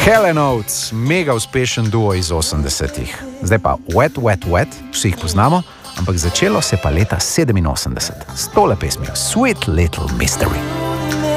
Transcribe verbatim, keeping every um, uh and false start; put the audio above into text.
Hell and Oates, mega uspešen duo iz osemdesetih. Zdaj pa Wet, Wet, Wet, vsi jih poznamo, ampak začelo se pa leta sedeminosemdeset s tole pesmijo Sweet Little Mystery.